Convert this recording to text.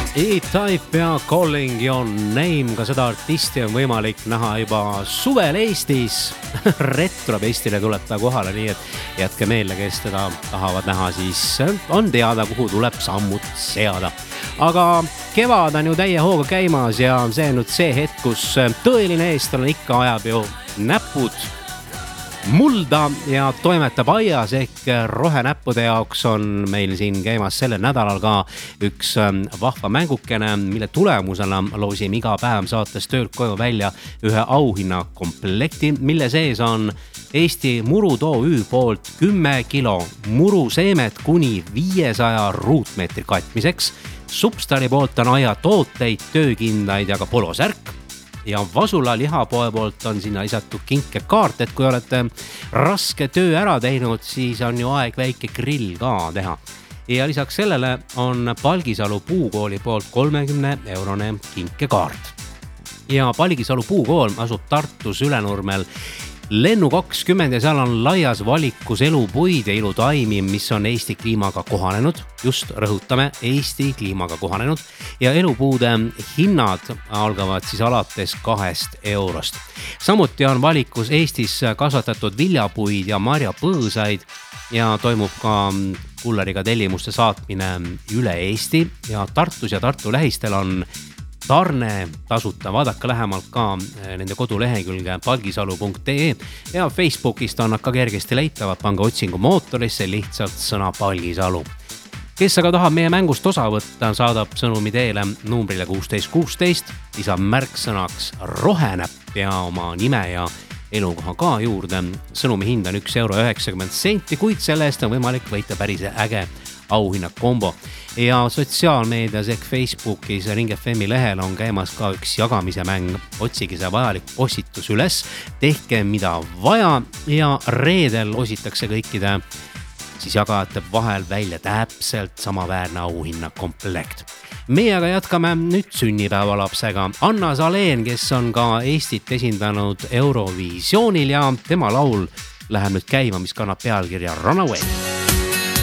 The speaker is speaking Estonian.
E-Type ja Calling Your Name, ka seda artisti on võimalik näha juba suvel Eestis. Retro Festile tuleb ta kohale, nii et jätke meelde, kes teda tahavad näha, siis on teada, kuhu tuleb sammud seada. Aga kevad on ju täie hooga käimas ja see on nüüd see hetk, kus tõeline eestlane ikka ajab ju näpud mulda ja toimetab aias ehk rohenäppude jaoks on meil siin käimas sellel nädalal ka üks vahva mängukene, mille tulemusena loosime iga päev saates töölt koju välja ühe auhinna komplekti, mille sees on Eesti Murutoo OÜ poolt 10 kilo muruseemet kuni 500 ruutmeetri katmiseks. Substari poolt on aia tooteid, töökindaid ja ka polosärk. Ja Vasula lihapoe poolt on sinna lisatud kinkekaart, et kui olete raske töö ära teinud, siis on ju aeg väike grill ka teha. Ja lisaks sellele on Palgisalu puukooli poolt 30-eurone kinkekaart. Ja Palgisalu puukool asub Tartus Ülenurmel Lennu 20 ja seal on laias valikus elupuid ja ilutaimi, mis on Eesti kliimaga kohanenud. Just rõhutame, Eesti kliimaga kohanenud. Ja elupuude hinnad algavad siis alates 2 eurost. Samuti on valikus Eestis kasvatatud viljapuid ja marjapõõsaid ja toimub ka kulleriga tellimuste saatmine üle Eesti. Ja Tartus ja Tartu lähistel on tarne tasuta, vaadake lähemalt ka nende kodulehekülge palgisalu.ee ja Facebookist on nad ka kergesti leitavad, pange otsingu mootorisse lihtsalt sõna Palgisalu. Kes aga tahab meie mängust osa võtta, saadab sõnumi teele numbrile 1616, lisab märksõnaks rohenäpp ja oma nime ja elukoha ka juurde. Sõnumi hind on 1,90 €, kuid selle eest on võimalik võita päris äge auhinnakombo. Ja sotsiaalmeedias ehk Facebookis Ring FM lehel on käimas ka üks jagamise mäng. Otsige see vajalik postitus üles, tehke mida vaja ja reedel ositakse kõikide siis jagajate vahel välja täpselt samaväärne auhinnakomplekt. Meie aga jätkame nüüd sünnipäevalapsega. Anna Saleen, kes on ka Eestit esindanud Eurovisioonil ja tema laul läheb nüüd käima, mis kannab pealkirja Runaway.